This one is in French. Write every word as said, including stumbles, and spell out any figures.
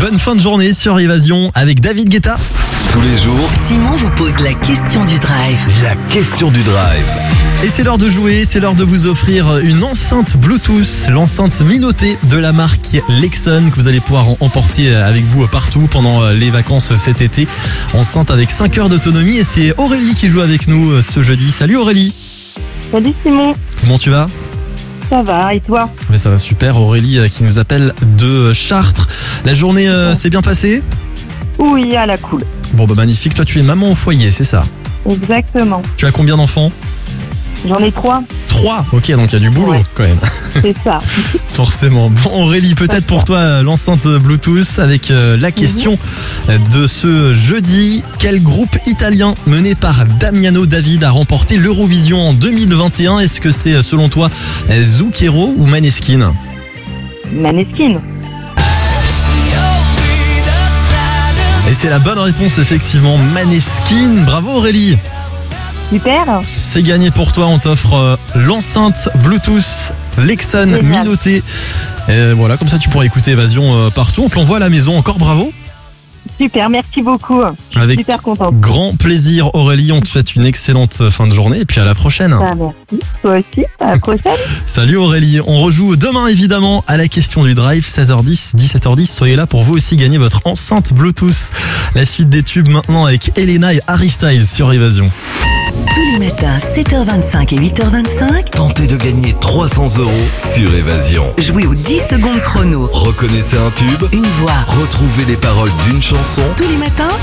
bonne fin de journée sur Évasion avec David Guetta. Tous les jours, Simon vous pose la question du drive. la question du drive. Et c'est l'heure de jouer, c'est l'heure de vous offrir une enceinte Bluetooth, l'enceinte Minoté de la marque Lexon que vous allez pouvoir emporter avec vous partout pendant les vacances cet été. Enceinte avec cinq heures d'autonomie et c'est Aurélie qui joue avec nous ce jeudi. Salut Aurélie. Salut Simon, Comment tu vas ? ça va et toi? Mais ça va super, Aurélie euh, qui nous appelle de Chartres. La journée euh, s'est bien passée ? Oui, à la cool. Bon bah magnifique, toi tu es maman au foyer, c'est ça ? Exactement. Tu as combien d'enfants ? J'en ai trois, Trois. Ok, donc il y a du boulot Ouais. quand même. c'est ça. Forcément. Bon Aurélie, peut-être pour toi l'enceinte Bluetooth avec euh, la question de ce jeudi. Quel groupe italien mené par Damiano David a remporté l'Eurovision en deux mille vingt et un ? Est-ce que c'est selon toi Zucchero ou Maneskin ? Maneskin. Et c'est la bonne réponse effectivement, Maneskin. Bravo Aurélie. Super. C'est gagné pour toi, on t'offre euh, l'enceinte Bluetooth Lexon Génial. Minoté. Et voilà, comme ça tu pourras écouter Évasion euh, partout. On te l'envoie à la maison, encore bravo. Super, merci beaucoup. Avec Super contente. grand plaisir Aurélie, on te souhaite une excellente fin de journée et puis à la prochaine. Ah, merci. Toi aussi, à la prochaine. Salut Aurélie, on rejoue demain évidemment à la question du drive, seize heures dix, dix-sept heures dix. Soyez là pour vous aussi gagner votre enceinte Bluetooth. La suite des tubes maintenant avec Elena et Harry Styles sur Évasion. Tous les matins, sept heures vingt-cinq et huit heures vingt-cinq. Tentez de gagner trois cents euros sur Évasion. Jouez aux dix secondes chrono. Reconnaissez un tube, Une voix. retrouvez les paroles d'une chanson. Tous les matins